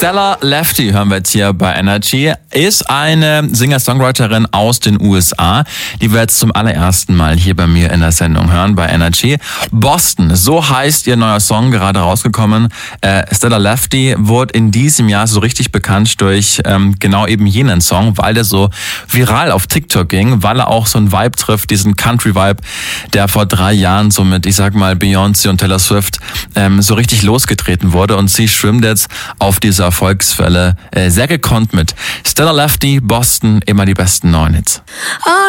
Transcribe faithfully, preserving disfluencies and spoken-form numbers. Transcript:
Stella Lefty hören wir jetzt hier bei Energy, ist eine Singer-Songwriterin aus den U S A, die wir jetzt zum allerersten Mal hier bei mir in der Sendung hören bei Energy. Boston, so heißt ihr neuer Song, gerade rausgekommen. Äh, Stella Lefty wurde in diesem Jahr so richtig bekannt durch ähm, genau eben jenen Song, weil der so viral auf TikTok ging, weil er auch so einen Vibe trifft, diesen Country-Vibe, der vor drei Jahren so mit, ich sag mal, Beyoncé und Taylor Swift ähm, so richtig losgetreten wurde, und sie schwimmt jetzt auf dieser Erfolgswelle äh, sehr gekonnt mit. Stella Lefty, Boston, immer die besten neuen Hits. Oh.